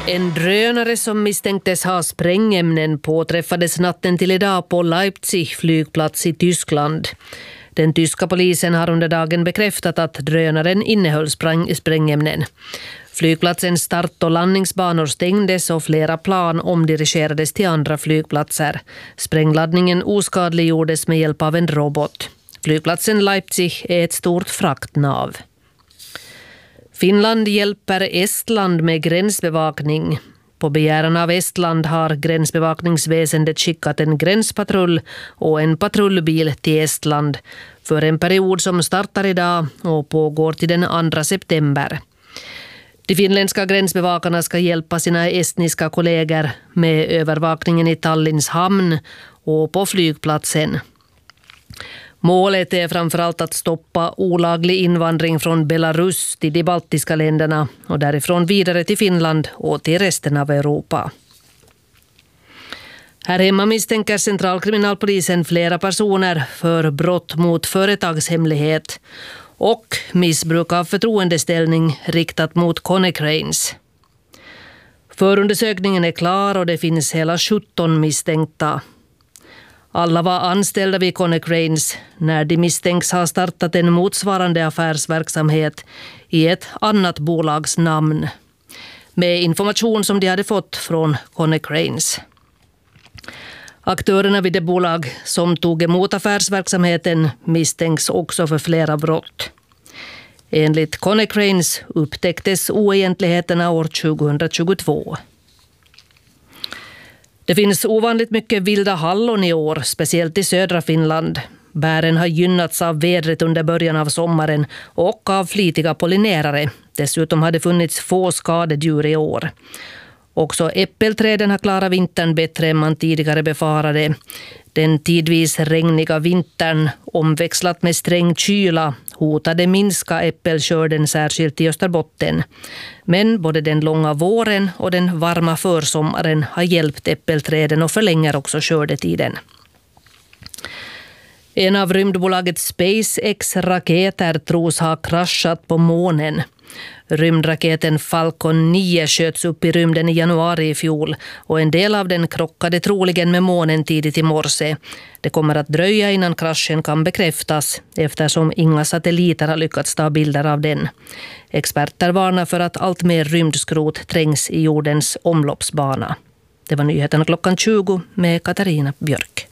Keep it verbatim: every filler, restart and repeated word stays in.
En drönare som misstänktes ha sprängämnen påträffades natten till idag på Leipzig flygplats i Tyskland. Den tyska polisen har under dagen bekräftat att drönaren innehöll spräng- sprängämnen. Flygplatsens start- och landningsbanor stängdes och flera plan omdirigerades till andra flygplatser. Sprängladdningen oskadliggjordes med hjälp av en robot. Flygplatsen Leipzig är ett stort fraktnav. Finland hjälper Estland med gränsbevakning. På begäran av Estland har gränsbevakningsväsendet skickat en gränspatrull och en patrullbil till Estland för en period som startar idag och pågår till den andra september. De finländska gränsbevakarna ska hjälpa sina estniska kollegor med övervakningen i Tallinns hamn och på flygplatsen. Målet är framförallt att stoppa olaglig invandring från Belarus till de baltiska länderna och därifrån vidare till Finland och till resten av Europa. Här hemma misstänker centralkriminalpolisen flera personer för brott mot företagshemlighet och missbruk av förtroendeställning riktat mot Konecranes. Förundersökningen är klar och det finns hela sjutton misstänkta. Alla var anställda vid Konecranes när de misstänks ha startat en motsvarande affärsverksamhet i ett annat bolags namn med information som de hade fått från Konecranes. Aktörerna vid det bolag som tog emot affärsverksamheten misstänks också för flera brott. Enligt Konecranes upptäcktes oegentligheterna år tjugohundratjugotvå. Det finns ovanligt mycket vilda hallon i år, speciellt i södra Finland. Bären har gynnats av vädret under början av sommaren och av flitiga pollinerare. Dessutom har det funnits få skadedjur i år. Också äppelträden har klarat vintern bättre än man tidigare befarade. Den tidvis regniga vintern omväxlat med sträng kyla hotade minska äppelskörden särskilt i Österbotten. Men både den långa våren och den varma försommaren har hjälpt äppelträden och förlänger också skördetiden. En av rymdbolaget SpaceX-raketer tros ha kraschat på månen. Rymdraketen Falcon nio sköts upp i rymden i januari i fjol och en del av den krockade troligen med månen tidigt i morse. Det kommer att dröja innan kraschen kan bekräftas eftersom inga satelliter har lyckats ta bilder av den. Experter varnar för att allt mer rymdskrot trängs i jordens omloppsbana. Det var nyheterna klockan tjugo med Katarina Björk.